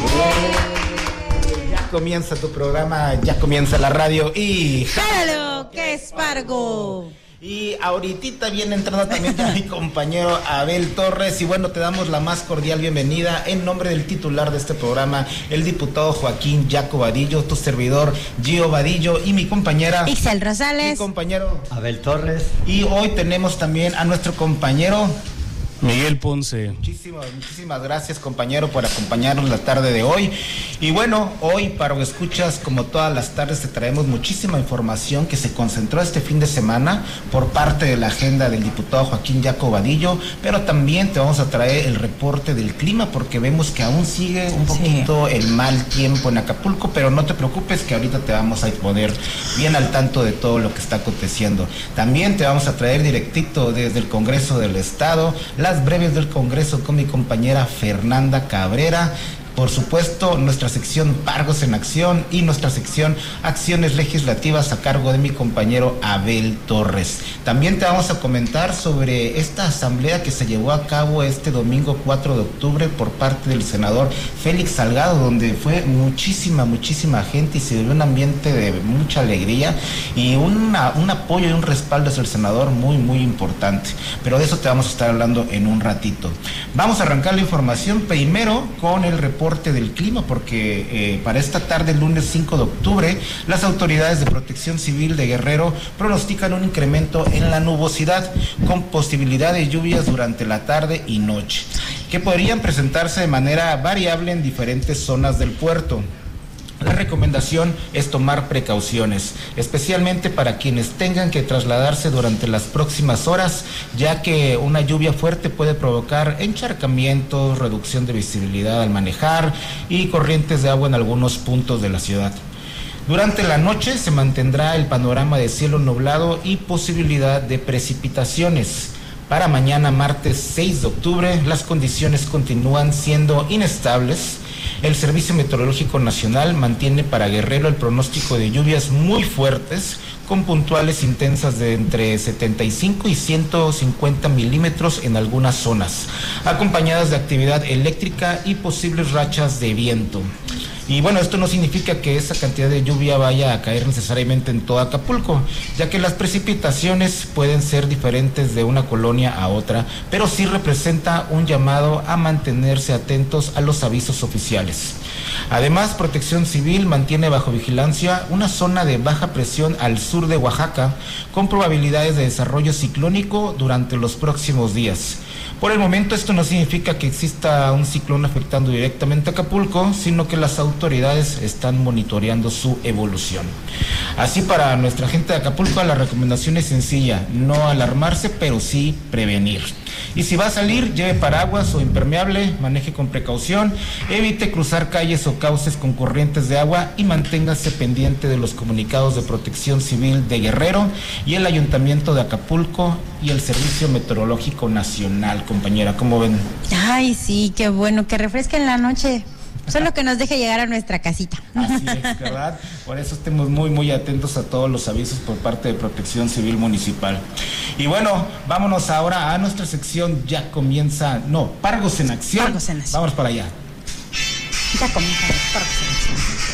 Ya comienza tu programa, ya comienza la radio y... ¡Jálalo, que es Fargo! Y ahorita viene entrando también ya mi compañero Abel Torres. Y bueno, te damos la más cordial bienvenida en nombre del titular de este programa, el diputado Joaquín Yaco Vadillo, tu servidor Gio Vadillo y mi compañera Ixel Rosales, mi compañero Abel Torres. Y hoy tenemos también a nuestro compañero Miguel Ponce. Muchísimas gracias, compañero, por acompañarnos la tarde de hoy. Y bueno, hoy para escuchas, como todas las tardes, te traemos muchísima información que se concentró este fin de semana por parte de la agenda del diputado Joaquín Yaco Vadillo, pero también te vamos a traer el reporte del clima, porque vemos que aún sigue un poquito el mal tiempo en Acapulco, pero no te preocupes que ahorita te vamos a poner bien al tanto de todo lo que está aconteciendo. También te vamos a traer directito desde el Congreso del Estado las breves del Congreso con mi compañera Fernanda Cabrera. Por supuesto, nuestra sección Pargos en Acción y nuestra sección Acciones Legislativas a cargo de mi compañero Abel Torres. También te vamos a comentar sobre esta asamblea que se llevó a cabo este domingo 4 de octubre por parte del senador Félix Salgado, donde fue muchísima gente y se dio un ambiente de mucha alegría y un apoyo y un respaldo hacia el senador muy importante. Pero de eso te vamos a estar hablando en un ratito. Vamos a arrancar la información primero con el reporte del clima, porque para esta tarde, el lunes 5 de octubre, las autoridades de Protección Civil de Guerrero pronostican un incremento en la nubosidad con posibilidad de lluvias durante la tarde y noche, que podrían presentarse de manera variable en diferentes zonas del puerto. La recomendación es tomar precauciones, especialmente para quienes tengan que trasladarse durante las próximas horas, ya que una lluvia fuerte puede provocar encharcamientos, reducción de visibilidad al manejar y corrientes de agua en algunos puntos de la ciudad. Durante la noche se mantendrá el panorama de cielo nublado y posibilidad de precipitaciones. Para mañana, martes 6 de octubre, las condiciones continúan siendo inestables. El Servicio Meteorológico Nacional mantiene para Guerrero el pronóstico de lluvias muy fuertes, con puntuales intensas de entre 75 y 150 milímetros en algunas zonas, acompañadas de actividad eléctrica y posibles rachas de viento. Y bueno, esto no significa que esa cantidad de lluvia vaya a caer necesariamente en todo Acapulco, ya que las precipitaciones pueden ser diferentes de una colonia a otra, pero sí representa un llamado a mantenerse atentos a los avisos oficiales. Además, Protección Civil mantiene bajo vigilancia una zona de baja presión al sur de Oaxaca, con probabilidades de desarrollo ciclónico durante los próximos días. Por el momento, esto no significa que exista un ciclón afectando directamente a Acapulco, sino que las autoridades están monitoreando su evolución. Así, para nuestra gente de Acapulco, la recomendación es sencilla: no alarmarse, pero sí prevenir. Y si va a salir, lleve paraguas o impermeable, maneje con precaución, evite cruzar calles o cauces con corrientes de agua y manténgase pendiente de los comunicados de Protección Civil de Guerrero y el Ayuntamiento de Acapulco y el Servicio Meteorológico Nacional. Compañera, ¿cómo ven? Ay, sí, qué bueno, que refresque en la noche. Solo que nos deje llegar a nuestra casita. Así es, ¿verdad? Por eso estemos muy atentos a todos los avisos por parte de Protección Civil Municipal. Y bueno, vámonos ahora a nuestra sección. Ya comienza, Pargos en Acción. Pargos en Acción. Vamos para allá. Ya comienza Pargos en Acción.